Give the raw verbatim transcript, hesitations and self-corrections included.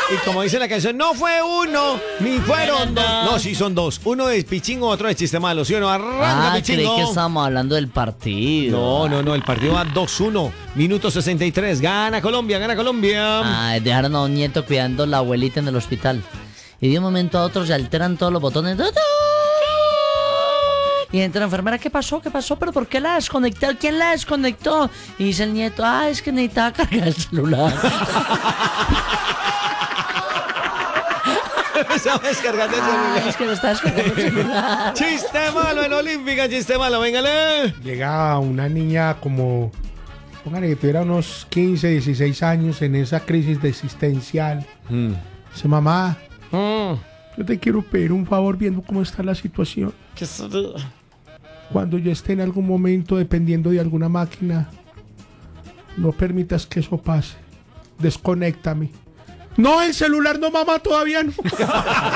Y como dice la canción, no fue uno, ni fueron dos. No, sí son dos. Uno es Pichingo, otro es Chiste Malo. ¿Sí o no? Arranca, Ah, Pichingo. creí que estábamos hablando del partido. No, no, no. El partido va dos uno. Minuto sesenta y tres. Gana Colombia, gana Colombia. Ay, dejaron a un nieto cuidando a la abuelita en el hospital. Y de un momento a otro se alteran todos los botones. Y entra la enfermera, ¿qué pasó? ¿Qué pasó? ¿Pero por qué la desconectó? ¿Quién la desconectó? Y dice el nieto, ah, es que necesitaba cargar el celular. ¿Sabes cargar el celular? Es que lo está descargando el celular. Chiste malo en Olímpica, chiste malo, véngale. Llega una niña como, póngale que tuviera unos quince, dieciséis años en esa crisis de existencial. Mm. Dice, mamá, Mm. yo te quiero pedir un favor viendo cómo está la situación. ¿Qué es? Cuando yo esté en algún momento dependiendo de alguna máquina, no permitas que eso pase. Desconéctame. No, el celular no, mamá, todavía no.